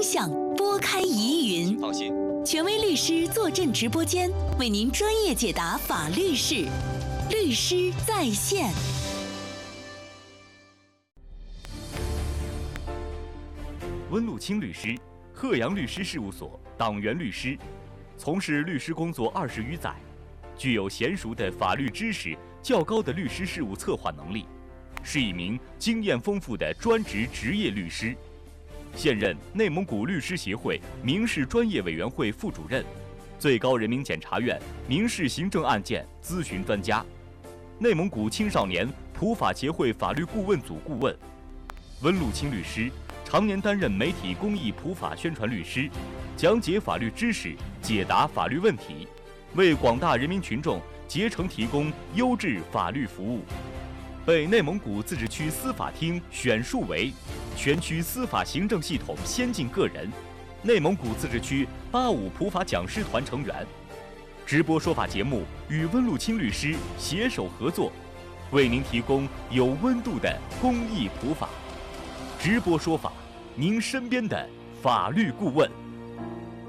真相，拨开疑云。 放心， 权威律师坐镇直播间，为您专业解答法律事，律师在线。 温路清律师，鹤阳律师事务所党员律师，从事律师工作20余载，具有娴熟的法律知识、较高的律师事务策划能力，是一名经验丰富的专职职业律师。现任内蒙古律师协会民事专业委员会副主任，最高人民检察院民事行政案件咨询专家，内蒙古青少年普法协会法律顾问组顾问。温路清律师常年担任媒体公益普法宣传律师，讲解法律知识，解答法律问题，为广大人民群众竭诚提供优质法律服务。被内蒙古自治区司法厅选述为全区司法行政系统先进个人，内蒙古自治区85普法讲师团成员。直播说法节目与温路清律师携手合作，为您提供有温度的公益普法。直播说法，您身边的法律顾问。